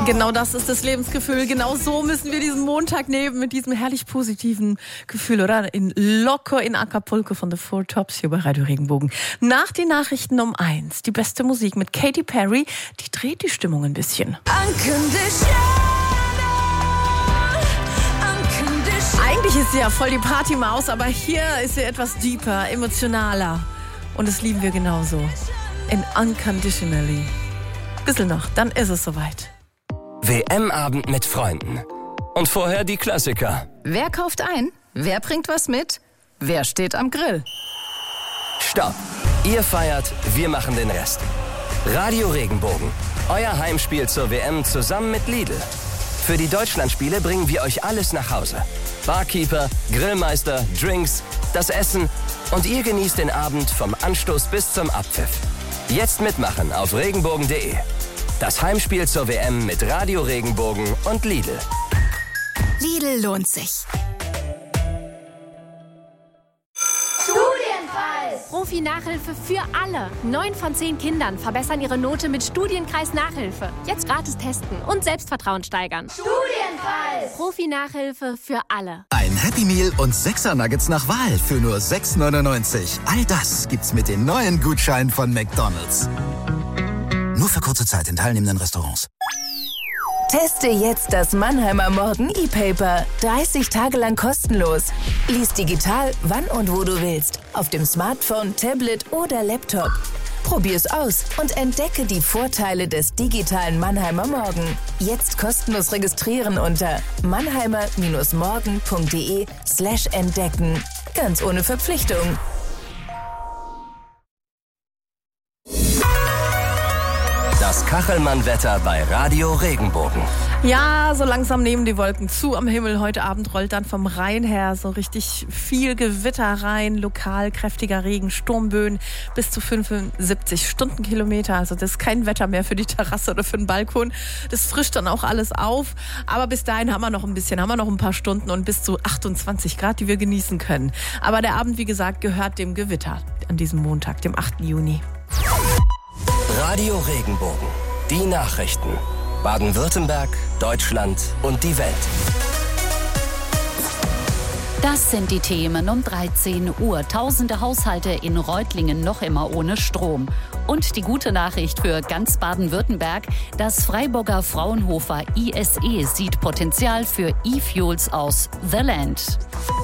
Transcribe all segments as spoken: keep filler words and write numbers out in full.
Genau das ist das Lebensgefühl. Genau so müssen wir diesen Montag nehmen, mit diesem herrlich positiven Gefühl, oder? In Loco in Acapulco von The Four Tops hier bei Radio Regenbogen. Nach den Nachrichten um eins. Die beste Musik mit Katy Perry. Die dreht die Stimmung ein bisschen. Eigentlich ist sie ja voll die Partymaus, aber hier ist sie etwas deeper, emotionaler. Und das lieben wir genauso. In Unconditionally. Bisschen noch, dann ist es soweit. W M-Abend mit Freunden. Und vorher die Klassiker. Wer kauft ein? Wer bringt was mit? Wer steht am Grill? Stopp. Ihr feiert, wir machen den Rest. Radio Regenbogen. Euer Heimspiel zur W M zusammen mit Lidl. Für die Deutschlandspiele bringen wir euch alles nach Hause. Barkeeper, Grillmeister, Drinks, das Essen und ihr genießt den Abend vom Anstoß bis zum Abpfiff. Jetzt mitmachen auf regenbogen punkt de. Das Heimspiel zur W M mit Radio Regenbogen und Lidl. Lidl lohnt sich. Studienpreis! Profi-Nachhilfe für alle. Neun von zehn Kindern verbessern ihre Note mit Studienkreis Nachhilfe. Jetzt gratis testen und Selbstvertrauen steigern. Studienpreis! Profi-Nachhilfe für alle. Ein Happy Meal und sechser Nuggets nach Wahl für nur sechs neunundneunzig. All das gibt's mit den neuen Gutscheinen von McDonald's. Nur für kurze Zeit in teilnehmenden Restaurants. Teste jetzt das Mannheimer Morgen E-Paper. dreißig Tage lang kostenlos. Lies digital, wann und wo du willst. Auf dem Smartphone, Tablet oder Laptop. Probier's aus und entdecke die Vorteile des digitalen Mannheimer Morgen. Jetzt kostenlos registrieren unter mannheimer-morgen punkt de slash entdecken. Ganz ohne Verpflichtung. Das Kachelmann-Wetter bei Radio Regenbogen. Ja, so langsam nehmen die Wolken zu am Himmel. Heute Abend rollt dann vom Rhein her so richtig viel Gewitter rein. Lokal kräftiger Regen, Sturmböen bis zu fünfundsiebzig Stundenkilometer. Also das ist kein Wetter mehr für die Terrasse oder für den Balkon. Das frischt dann auch alles auf. Aber bis dahin haben wir noch ein bisschen, haben wir noch ein paar Stunden und bis zu achtundzwanzig Grad, die wir genießen können. Aber der Abend, wie gesagt, gehört dem Gewitter an diesem Montag, dem achten Juni. Radio Regenbogen. Die Nachrichten. Baden-Württemberg, Deutschland und die Welt. Das sind die Themen um dreizehn Uhr. Tausende Haushalte in Reutlingen noch immer ohne Strom. Und die gute Nachricht für ganz Baden-Württemberg: Das Freiburger Fraunhofer I S E sieht Potenzial für E-Fuels aus The Land.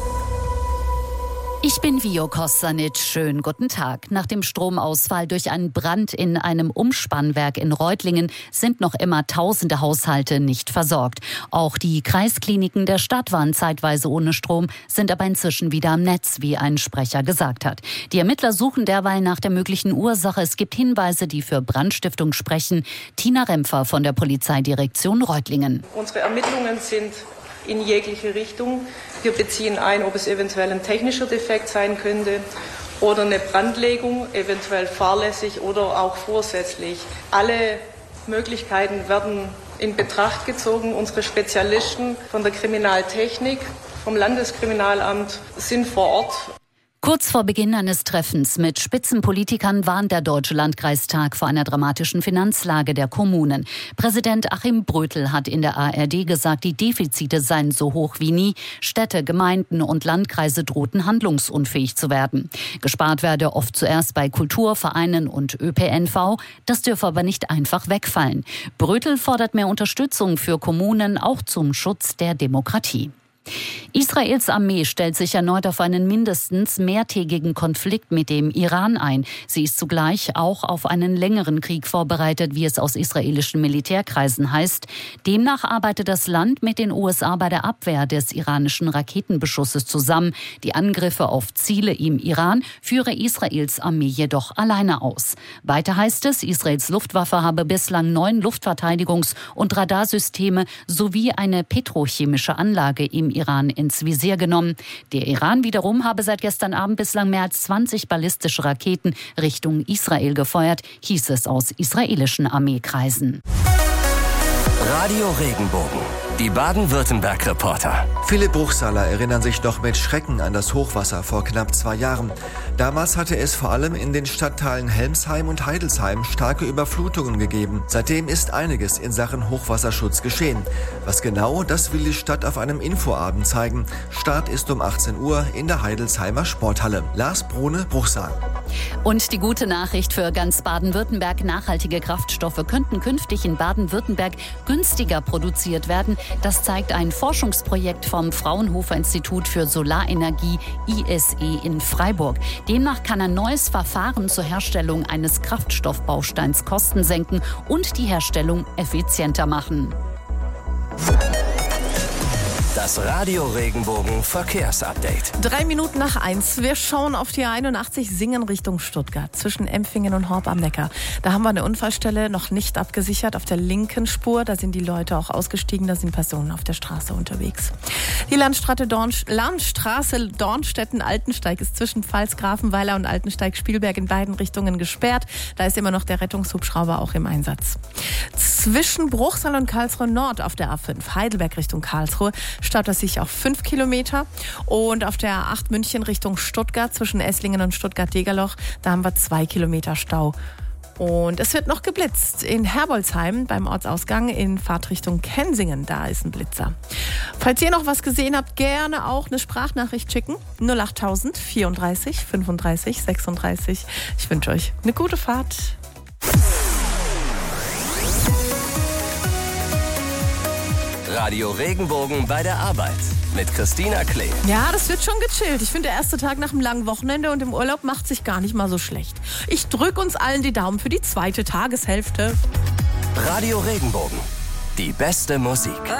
Ich bin Vio Kostanic. Schönen guten Tag. Nach dem Stromausfall durch einen Brand in einem Umspannwerk in Reutlingen sind noch immer tausende Haushalte nicht versorgt. Auch die Kreiskliniken der Stadt waren zeitweise ohne Strom, sind aber inzwischen wieder am Netz, wie ein Sprecher gesagt hat. Die Ermittler suchen derweil nach der möglichen Ursache. Es gibt Hinweise, die für Brandstiftung sprechen. Tina Rempfer von der Polizeidirektion Reutlingen. Unsere Ermittlungen sind in jegliche Richtung. Wir beziehen ein, ob es eventuell ein technischer Defekt sein könnte oder eine Brandlegung, eventuell fahrlässig oder auch vorsätzlich. Alle Möglichkeiten werden in Betracht gezogen. Unsere Spezialisten von der Kriminaltechnik, vom Landeskriminalamt sind vor Ort. Kurz vor Beginn eines Treffens mit Spitzenpolitikern warnt der Deutsche Landkreistag vor einer dramatischen Finanzlage der Kommunen. Präsident Achim Brötel hat in der A R D gesagt, die Defizite seien so hoch wie nie. Städte, Gemeinden und Landkreise drohten handlungsunfähig zu werden. Gespart werde oft zuerst bei Kultur, Vereinen und Ö P N V. Das dürfe aber nicht einfach wegfallen. Brötel fordert mehr Unterstützung für Kommunen, auch zum Schutz der Demokratie. Israels Armee stellt sich erneut auf einen mindestens mehrtägigen Konflikt mit dem Iran ein. Sie ist zugleich auch auf einen längeren Krieg vorbereitet, wie es aus israelischen Militärkreisen heißt. Demnach arbeitet das Land mit den U S A bei der Abwehr des iranischen Raketenbeschusses zusammen. Die Angriffe auf Ziele im Iran führe Israels Armee jedoch alleine aus. Weiter heißt es, Israels Luftwaffe habe bislang neun Luftverteidigungs- und Radarsysteme sowie eine petrochemische Anlage im Iran ins Visier genommen. Der Iran wiederum habe seit gestern Abend bislang mehr als zwanzig ballistische Raketen Richtung Israel gefeuert, hieß es aus israelischen Armeekreisen. Radio Regenbogen. Die Baden-Württemberg-Reporter. Viele Bruchsaler erinnern sich noch mit Schrecken an das Hochwasser vor knapp zwei Jahren. Damals hatte es vor allem in den Stadtteilen Helmsheim und Heidelsheim starke Überflutungen gegeben. Seitdem ist einiges in Sachen Hochwasserschutz geschehen. Was genau, das will die Stadt auf einem Infoabend zeigen. Start ist um achtzehn Uhr in der Heidelsheimer Sporthalle. Lars Brune, Bruchsal. Und die gute Nachricht für ganz Baden-Württemberg: Nachhaltige Kraftstoffe könnten künftig in Baden-Württemberg günstiger produziert werden. Das zeigt ein Forschungsprojekt vom Fraunhofer Institut für Solarenergie I S E in Freiburg. Demnach kann ein neues Verfahren zur Herstellung eines Kraftstoffbausteins Kosten senken und die Herstellung effizienter machen. Das Radio Regenbogen Verkehrsupdate. Drei Minuten nach eins. Wir schauen auf die einundachtzig Singen Richtung Stuttgart zwischen Empfingen und Horb am Neckar. Da haben wir eine Unfallstelle noch nicht abgesichert auf der linken Spur. Da sind die Leute auch ausgestiegen. Da sind Personen auf der Straße unterwegs. Die Landstraße, Dorn, Landstraße Dornstetten-Altensteig ist zwischen Pfalzgrafenweiler und Altensteig-Spielberg in beiden Richtungen gesperrt. Da ist immer noch der Rettungshubschrauber auch im Einsatz. Zwischen Bruchsal und Karlsruhe Nord auf der A fünf, Heidelberg Richtung Karlsruhe, staut es sich auf fünf Kilometer. Und auf der A acht München Richtung Stuttgart zwischen Esslingen und Stuttgart-Degerloch, da haben wir zwei Kilometer Stau. Und es wird noch geblitzt in Herbolzheim beim Ortsausgang in Fahrtrichtung Kensingen. Da ist ein Blitzer. Falls ihr noch was gesehen habt, gerne auch eine Sprachnachricht schicken. null achttausend vierunddreißig fünfunddreißig sechsunddreißig. Ich wünsche euch eine gute Fahrt. Radio Regenbogen bei der Arbeit mit Christina Klee. Ja, das wird schon gechillt. Ich finde, der erste Tag nach einem langen Wochenende und im Urlaub macht sich gar nicht mal so schlecht. Ich drücke uns allen die Daumen für die zweite Tageshälfte. Radio Regenbogen. Die beste Musik.